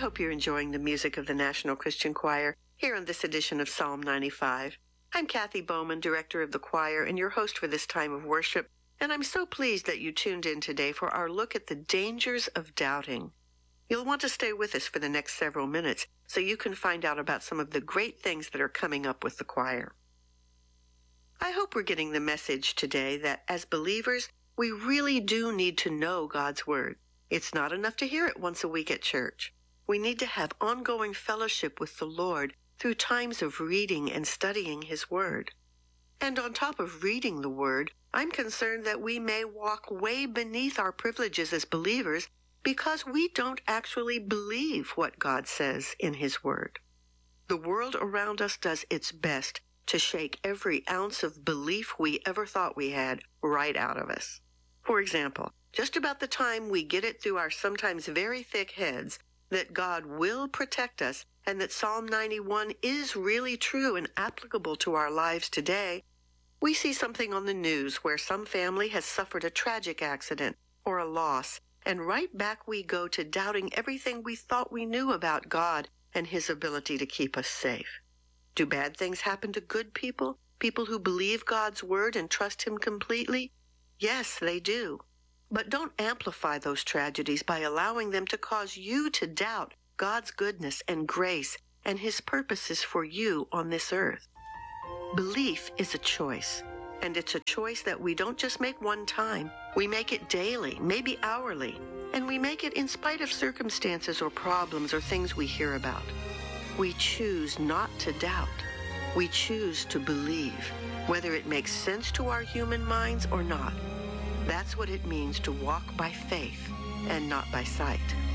hope you're enjoying the music of the National Christian Choir here on this edition of Psalm 95. I'm Kathy Bowman, director of the choir and your host for this time of worship, and I'm so pleased that you tuned in today for our look at the dangers of doubting. You'll want to stay with us for the next several minutes so you can find out about some of the great things that are coming up with the choir. I hope we're getting the message today that as believers, we really do need to know God's Word. It's not enough to hear it once a week at church. We need to have ongoing fellowship with the Lord through times of reading and studying His Word. And on top of reading the Word, I'm concerned that we may walk way beneath our privileges as believers because we don't actually believe what God says in His Word. The world around us does its best to shake every ounce of belief we ever thought we had right out of us. For example, just about the time we get it through our sometimes very thick heads that God will protect us and that Psalm 91 is really true and applicable to our lives today, we see something on the news where some family has suffered a tragic accident or a loss, and right back we go to doubting everything we thought we knew about God and His ability to keep us safe. Do bad things happen to good people, people who believe God's Word and trust Him completely? Yes, they do. But don't amplify those tragedies by allowing them to cause you to doubt God's goodness and grace and His purposes for you on this earth. Belief is a choice, and it's a choice that we don't just make one time. We make it daily, maybe hourly, and we make it in spite of circumstances or problems or things we hear about. We choose not to doubt. We choose to believe, whether it makes sense to our human minds or not. That's what it means to walk by faith and not by sight.